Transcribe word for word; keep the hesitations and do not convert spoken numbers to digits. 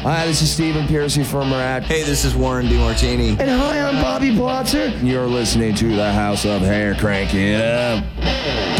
Hi, this is Stephen Piercy from Rat. Hey, this is Warren DeMartini. And hi, I'm Bobby Blotzer. You're listening to the House of Hair. Crank it up.